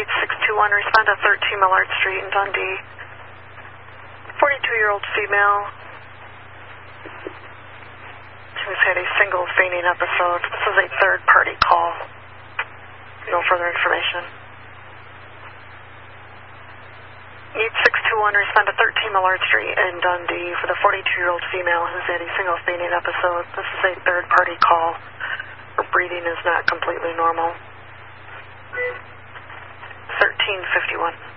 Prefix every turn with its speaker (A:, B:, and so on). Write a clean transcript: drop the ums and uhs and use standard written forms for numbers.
A: Need 621, respond to 13 Millard Street in Dundee. 42-year-old female. She's had a single fainting episode. This is a third-party call. No further information. Need 621, respond to 13 Millard Street in Dundee for the 42-year-old female who's had a single fainting episode. This is a third-party call. Her breathing is not completely normal. 1351.